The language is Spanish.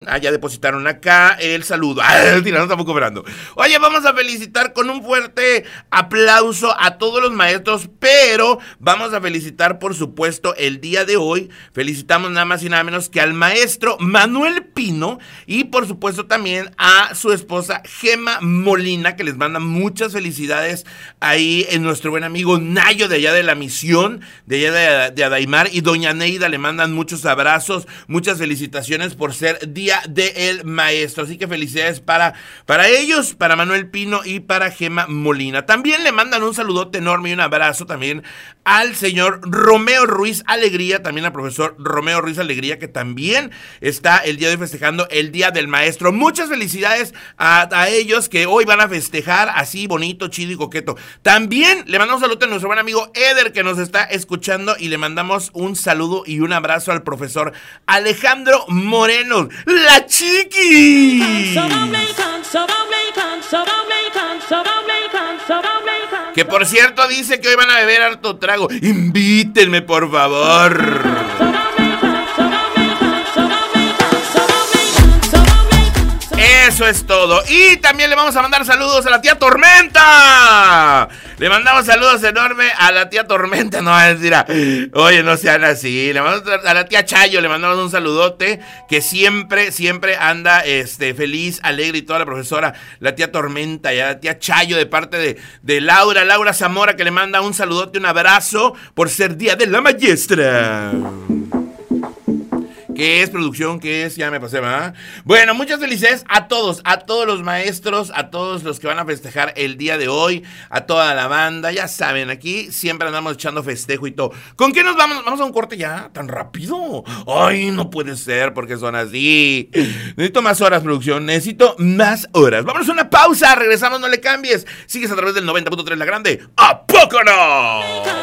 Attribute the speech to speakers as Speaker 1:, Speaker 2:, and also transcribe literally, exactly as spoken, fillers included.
Speaker 1: Ah, ya depositaron acá el saludo. Ah, tira, no estamos cobrando. Oye, vamos a felicitar con un fuerte aplauso a todos los maestros, pero vamos a felicitar, por supuesto, el día de hoy. Felicitamos nada más y nada menos que al maestro Manuel Pino y, por supuesto, también a su esposa Gema Molina, que les manda muchas felicidades ahí en nuestro buen amigo Nayo de allá de la Misión, de allá de, de Adaimar, y doña Neida le mandan muchos abrazos, muchas felicitaciones por ser Día del Maestro. Así que felicidades para, para ellos, para Manuel Pino y para Gema Molina. También le mandan un saludote enorme y un abrazo también al señor Romeo Ruiz Alegría, también al profesor Romeo Ruiz Alegría, que también está el día de hoy festejando el Día del Maestro. Muchas felicidades a, a ellos que hoy van a festejar así bonito, chido y coqueto. También le mandamos un saludo a nuestro buen amigo Eder, que nos está escuchando, y le mandamos un saludo y un abrazo al profesor Alejandro Moreno, la chiqui, que por cierto dice que hoy van a beber harto trago. Invítenme, por favor. Eso es todo. Y también le vamos a mandar saludos a la tía Tormenta. Le mandamos saludos enormes a la tía Tormenta. No, es decir, oye, no sean así. Le mandamos a la tía Chayo, le mandamos un saludote, que siempre, siempre anda este, feliz, alegre, y toda la profesora, la tía Tormenta y a la tía Chayo, de parte de, de Laura, Laura Zamora, que le manda un saludote, un abrazo por ser Día de la Maestra. ¿Qué es, producción? ¿Qué es? Ya me pasé, ¿verdad? Bueno, muchas felicidades a todos, a todos los maestros, a todos los que van a festejar el día de hoy, a toda la banda. Ya saben, aquí siempre andamos echando festejo y todo. ¿Con qué nos vamos? ¿Vamos a un corte ya? ¿Tan rápido? Ay, no puede ser, porque son así. Necesito más horas, producción. Necesito más horas. Vámonos a una pausa. Regresamos, no le cambies. Sigues a través del noventa punto tres La Grande. ¿A poco no?